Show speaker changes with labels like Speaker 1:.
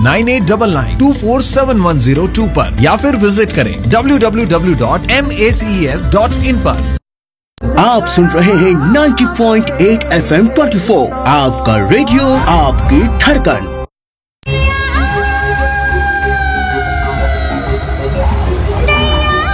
Speaker 1: 9899247102 पर या फिर विजिट करें www.maces.in पर।
Speaker 2: आप सुन रहे हैं 90.8 FM 24, आपका रेडियो, आपकी धड़कन।